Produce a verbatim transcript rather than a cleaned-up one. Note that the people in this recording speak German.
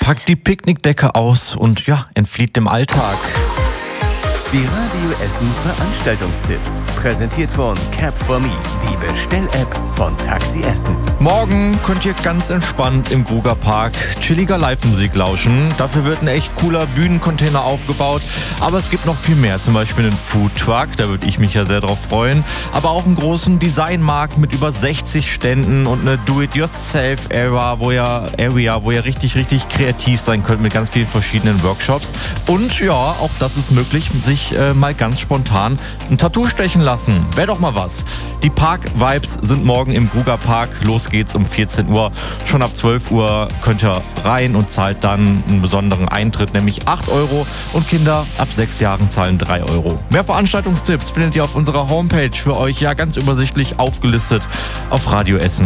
Packt die Picknickdecke aus und ja, entflieht dem Alltag. Die Radio Essen Veranstaltungstipps. Präsentiert von Cap for Me, die Bestell-App von Taxi Essen. Morgen könnt ihr ganz entspannt im Gruger Park chilliger Live-Musik lauschen. Dafür wird ein echt cooler Bühnencontainer aufgebaut. Aber es gibt noch viel mehr, zum Beispiel einen Foodtruck, da würde ich mich ja sehr drauf freuen. Aber auch einen großen Designmarkt mit über sechzig Ständen und eine Do-it-yourself-Area, wo ihr, Area, wo ihr richtig, richtig kreativ sein könnt mit ganz vielen verschiedenen Workshops. Und ja, auch das ist möglich, sich äh, mal ganz spontan ein Tattoo stechen lassen. Wäre doch mal was. Die Park-Vibes sind morgen im Gruger Park. Los geht's um vierzehn Uhr. Schon ab zwölf Uhr könnt ihr rein und zahlt dann einen besonderen Eintritt, nämlich acht Euro. Und Kinder ab sechs Jahren zahlen drei Euro. Mehr Veranstaltungstipps findet ihr auf unserer Homepage für euch ja ganz übersichtlich aufgelistet auf Radio Essen.